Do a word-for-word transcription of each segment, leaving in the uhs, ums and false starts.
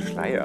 Schleier.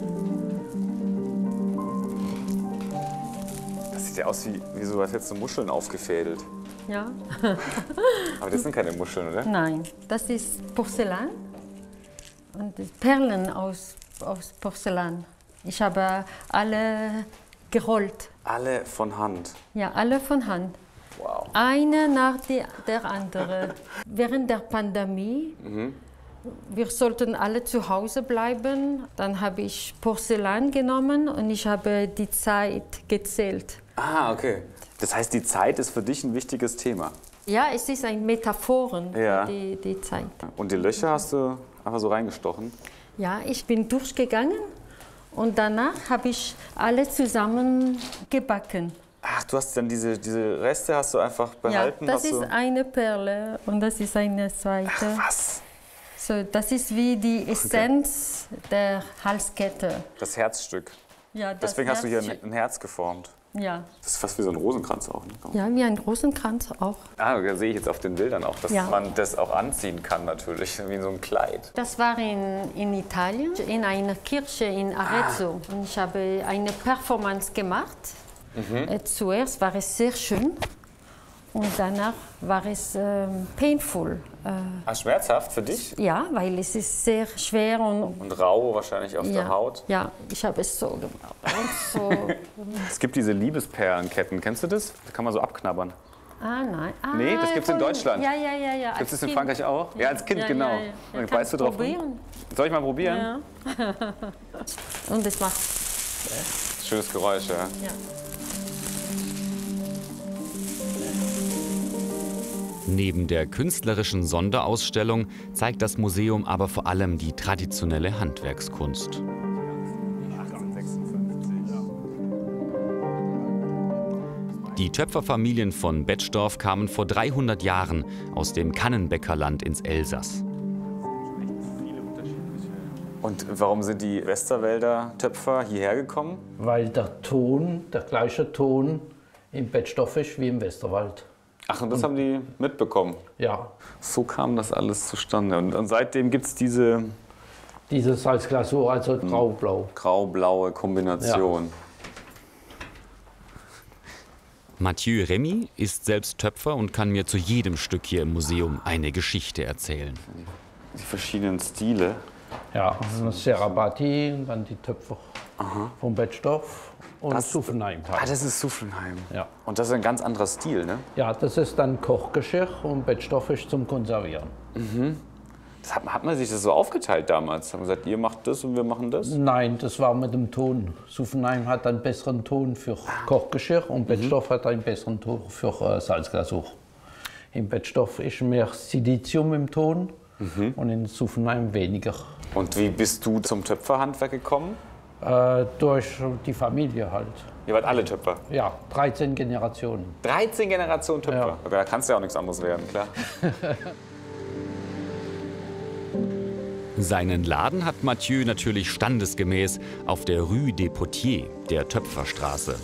Das sieht ja aus wie, wie so, als hättest du Muscheln aufgefädelt. Ja. Aber das sind keine Muscheln, oder? Nein, das ist Porzellan und Perlen aus, aus Porzellan. Ich habe alle gerollt. Alle von Hand? Ja, alle von Hand. Wow. Eine nach die, der anderen. Während der Pandemie, mhm. wir sollten alle zu Hause bleiben. Dann habe ich Porzellan genommen und ich habe die Zeit gezählt. Ah, okay. Das heißt, die Zeit ist für dich ein wichtiges Thema? Ja, es ist eine Metapher, ja. die, die Zeit. Und die Löcher hast du einfach so reingestochen? Ja, ich bin durchgegangen und danach habe ich alle zusammen gebacken. Ach, du hast dann diese, diese Reste hast du einfach behalten? Ja, das hast ist du... eine Perle und das ist eine zweite. Ach, was? So, das ist wie die Essenz okay. der Halskette. Das Herzstück. Ja, das Deswegen hast du hier ein, Herzstück. ein Herz geformt. Ja. Das ist fast wie so ein Rosenkranz auch. Ne? Ja, wie ein Rosenkranz auch. Ah, da sehe ich jetzt auf den Bildern auch, dass ja. man das auch anziehen kann natürlich, wie so ein Kleid. Das war in, in Italien, in einer Kirche in Arezzo. Ah. Und ich habe eine Performance gemacht. Mhm. Zuerst war es sehr schön und danach war es ähm, painful. Äh, ah, schmerzhaft für dich? Ja, weil es ist sehr schwer und... Und rau wahrscheinlich auf ja, der Haut? Ja, ich habe es so gemacht. Und so. Es gibt diese Liebesperlenketten, kennst du das? Da kann man so abknabbern. Ah, nein. Ah, nee, das gibt es in Deutschland. Ja, ja, ja. ja. Gibt es in Frankreich auch? Ja, ja als Kind, ja, genau. Ja, ja. Dann beißt du drauf. Probieren. Soll ich mal probieren? Ja. Und es macht... Schönes Geräusch, ja. ja. Neben der künstlerischen Sonderausstellung zeigt das Museum aber vor allem die traditionelle Handwerkskunst. Die Töpferfamilien von Betschdorf kamen vor dreihundert Jahren aus dem Kannenbäckerland ins Elsass. Und warum sind die Westerwälder Töpfer hierher gekommen? Weil der Ton, der gleiche Ton im Betschdorf ist wie im Westerwald. Ach, und das und, haben die mitbekommen? Ja. So kam das alles zustande. Und, und seitdem gibt es diese... Diese Salzglasur, also grau-blau. Grau-blaue Kombination. Ja. Mathieu Remy ist selbst Töpfer und kann mir zu jedem Stück hier im Museum eine Geschichte erzählen. Die verschiedenen Stile. Ja, Serabati und dann die Töpfer Aha. vom Betschdorf. Und das, Suffenheim. Ah, das ist Suffenheim. Ja. Und das ist ein ganz anderer Stil, ne? Ja, das ist dann Kochgeschirr und Betschdorf ist zum Konservieren. Mhm. Das hat, hat man sich das so aufgeteilt damals? Haben gesagt, ihr macht das und wir machen das? Nein, das war mit dem Ton. Suffenheim hat einen besseren Ton für Kochgeschirr und Betschdorf mhm. hat einen besseren Ton für äh, Salzglasur. Im Betschdorf ist mehr Silizium im Ton mhm. und in Suffenheim weniger. Und wie bist du zum Töpferhandwerk gekommen? Äh, durch die Familie halt. Ihr wart alle Töpfer? Ja, dreizehn Generationen. dreizehn Generationen Töpfer? Ja. Okay, da kannst du ja auch nichts anderes werden, klar. Seinen Laden hat Mathieu natürlich standesgemäß auf der Rue des Potiers, der Töpferstraße.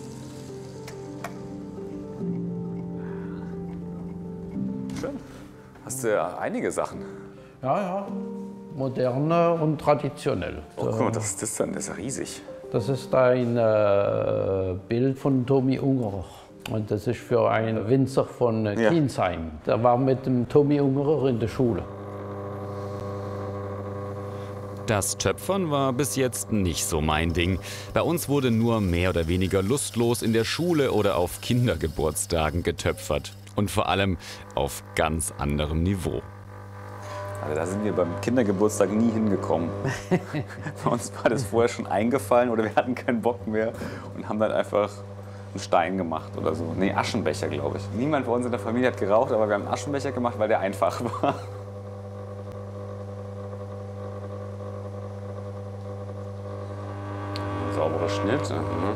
Schön. Hast du ja einige Sachen. Ja, ja. Moderne und traditionell. Oh, guck mal, das ist das dann? Das ist ja riesig. Das ist ein äh, Bild von Tommy Ungerer. Und das ist für einen Winzer von äh, ja. Kienzheim. Der war mit dem Tommy Ungerer in der Schule. Das Töpfern war bis jetzt nicht so mein Ding. Bei uns wurde nur mehr oder weniger lustlos in der Schule oder auf Kindergeburtstagen getöpfert. Und vor allem auf ganz anderem Niveau. Also da sind wir beim Kindergeburtstag nie hingekommen. Bei uns war das vorher schon eingefallen oder wir hatten keinen Bock mehr und haben dann einfach einen Stein gemacht oder so. Nee, Aschenbecher, glaube ich. Niemand bei uns in der Familie hat geraucht, aber wir haben einen Aschenbecher gemacht, weil der einfach war. Sauberer Schnitt. Mhm.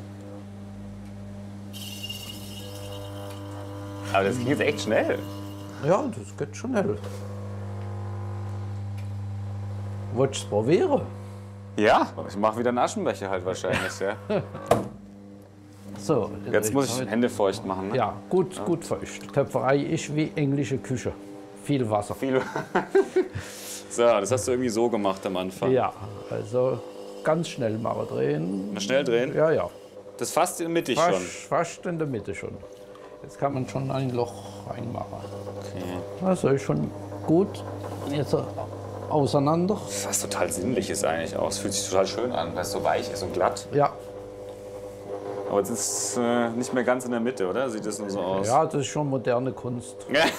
Aber das ging jetzt echt schnell. Ja, das geht schnell. Wolltest du es probieren? Ja, ich mache wieder einen Aschenbecher halt wahrscheinlich. Ja. So, jetzt muss ich Hände feucht machen. Ne? Ja, gut, ja. gut feucht. Töpferei ist wie englische Küche. Viel Wasser. Viel. So, das hast du irgendwie so gemacht am Anfang. Ja, also ganz schnell mal drehen. Mal schnell drehen? Ja, ja. Das ist fast in der Mitte Fast, schon. fast in der Mitte schon. Jetzt kann man schon ein Loch reinmachen. Okay. Also ist schon gut. Jetzt auseinander. Was total sinnlich ist eigentlich auch. Es fühlt sich total schön an, weil es so weich ist und glatt. Ja. Aber jetzt ist es äh, nicht mehr ganz in der Mitte, oder? Sieht das nur so aus? Ja, das ist schon moderne Kunst.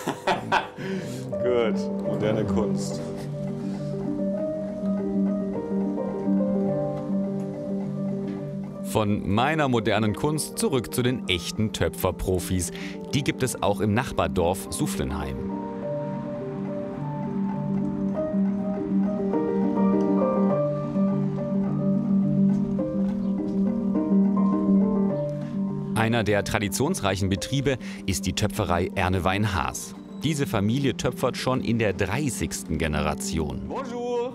Gut, moderne Kunst. Von meiner modernen Kunst zurück zu den echten Töpferprofis. Die gibt es auch im Nachbardorf Suflenheim. Einer der traditionsreichen Betriebe ist die Töpferei Ernewein-Haas. Diese Familie töpfert schon in der dreißigsten Generation. Bonjour!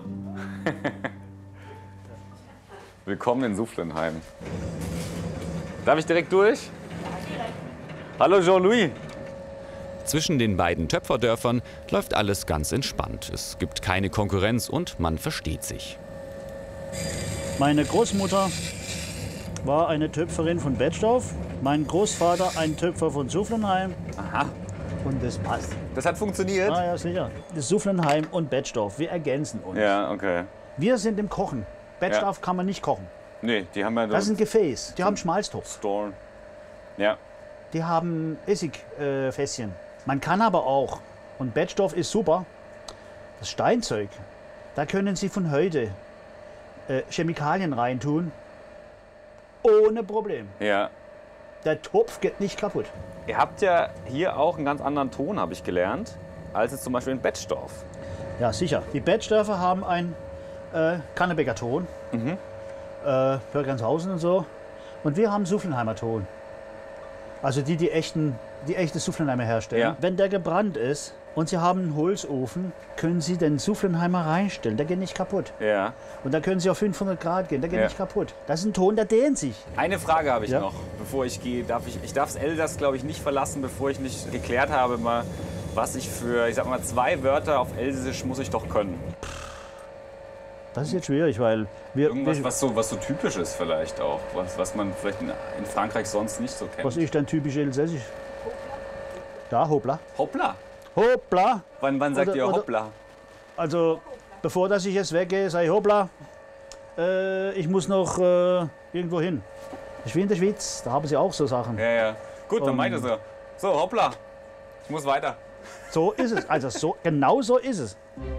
Willkommen in Suflenheim. Darf ich direkt durch? Hallo Jean-Louis. Zwischen den beiden Töpferdörfern läuft alles ganz entspannt. Es gibt keine Konkurrenz und man versteht sich. Meine Großmutter war eine Töpferin von Betzdorf, mein Großvater ein Töpfer von Suflenheim. Aha. Und das passt. Das hat funktioniert? Ah ja, sicher. Das Suflenheim und Betzdorf, wir ergänzen uns. Ja, okay. Wir sind im Kochen. Betzdorf kann man nicht kochen. Nee, die haben ja Das ist ein Gefäß. Die haben Schmalztopf. Store. Ja. Die haben Essigfässchen. Äh, Fässchen. Man kann aber auch, und Betzdorf ist super, das Steinzeug, da können Sie von heute äh, Chemikalien reintun, ohne Problem. Ja. Der Topf geht nicht kaputt. Ihr habt ja hier auch einen ganz anderen Ton, habe ich gelernt, als jetzt zum Beispiel in Betzdorf. Ja, sicher. Die Betzdörfer haben einen äh, Kannebecker Ton, Mhm. äh, Bürgernshausen und so. Und wir haben Suflenheimer Ton. Also die, die echten, die echte Suflenheimer herstellen. Ja. Wenn der gebrannt ist und Sie haben einen Holzofen, können Sie den Suflenheimer reinstellen. Der geht nicht kaputt. Ja. Und da können Sie auf fünfhundert Grad gehen. Der geht Ja. nicht kaputt. Das ist ein Ton, der dehnt sich. Eine Frage habe ich Ja. noch, bevor ich gehe. Darf ich, ich darf das Elsass, glaube ich, nicht verlassen, bevor ich nicht geklärt habe, mal, was ich für, ich sag mal, zwei Wörter auf Elsässisch muss ich doch können. Das ist jetzt schwierig, weil wir... Irgendwas, wir was so, was so typisch ist vielleicht auch, was, was man vielleicht in, in Frankreich sonst nicht so kennt. was ist denn typisch elsässisch? Da, hoppla. Hoppla! Hoppla! Wann, wann sagt Oder- ihr oder- Hoppla? Also, bevor dass ich jetzt weggehe, sage ich hoppla, äh, ich muss noch äh, irgendwo hin. Ich bin in der Schweiz, da haben sie auch so Sachen. Ja, ja. Gut, dann Ähm. meint ihr so. So, hoppla! Ich muss weiter. So ist es, also so, genau so ist es.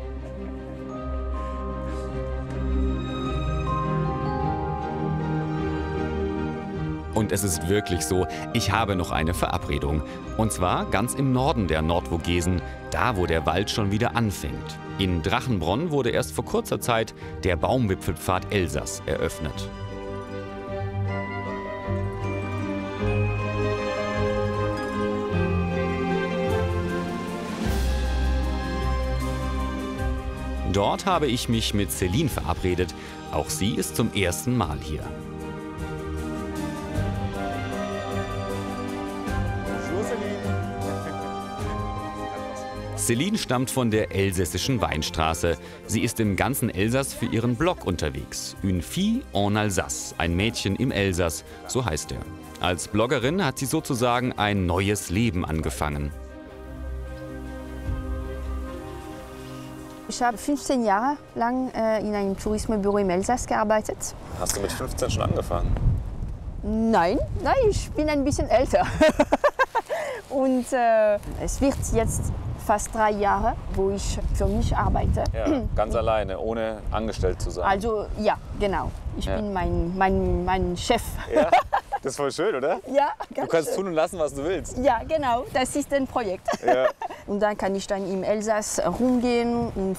Und es ist wirklich so, ich habe noch eine Verabredung. Und zwar ganz im Norden der Nordvogesen, da wo der Wald schon wieder anfängt. In Drachenbronn wurde erst vor kurzer Zeit der Baumwipfelpfad Elsass eröffnet. Dort habe ich mich mit Celine verabredet. Auch sie ist zum ersten Mal hier. Celine stammt von der elsässischen Weinstraße. Sie ist im ganzen Elsass für ihren Blog unterwegs. Une fille en Alsace, ein Mädchen im Elsass, so heißt er. Als Bloggerin hat sie sozusagen ein neues Leben angefangen. Ich habe fünfzehn Jahre lang äh, in einem Tourismusbüro im Elsass gearbeitet. Hast du mit fünfzehn schon angefangen? Nein, nein, ich bin ein bisschen älter. Und äh, es wird jetzt fast drei Jahre, wo ich für mich arbeite. Ja, ganz alleine, ohne angestellt zu sein. Also ja, genau. Ich Ja. bin mein, mein, mein Chef. Ja, das ist voll schön, oder? Ja, Du ganz kannst schön. tun und lassen, was du willst. Ja, genau. Das ist ein Projekt. Ja. Und dann kann ich dann im Elsass rumgehen und